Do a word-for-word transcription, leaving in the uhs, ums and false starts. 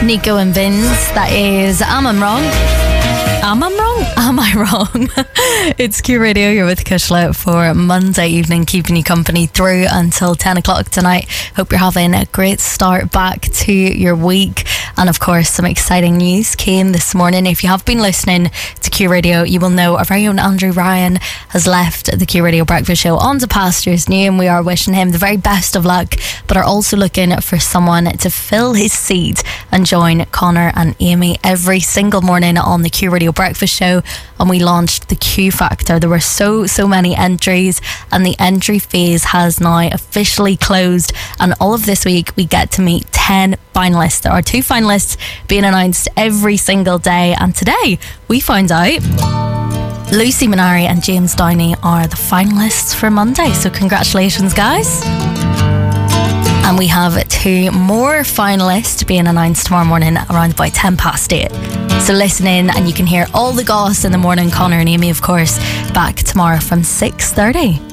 Nico and Vince, that is Am I Wrong? Am I wrong? Am I wrong? It's Q Radio, you're with Kushla for Monday evening, keeping you company through until ten o'clock tonight. Hope you're having a great start back to your week. And of course, some exciting news came this morning. If you have been listening to Q Radio, you will know our very own Andrew Ryan has left the Q Radio Breakfast Show on to pastures new, and we are wishing him the very best of luck, but are also looking for someone to fill his seat and join Connor and Amy every single morning on the Q Radio Breakfast Show. And we launched the Q Factor. There were so so many entries, and the entry phase has now officially closed, and all of this week we get to meet ten finalists. There are two finalists being announced every single day, and today we find out Lucy Minari and James Downey are the finalists for Monday, so congratulations guys. And we have two more finalists being announced tomorrow morning around about ten past eight. So listen in and you can hear all the goss in the morning. Connor and Amy, of course, back tomorrow from six thirty.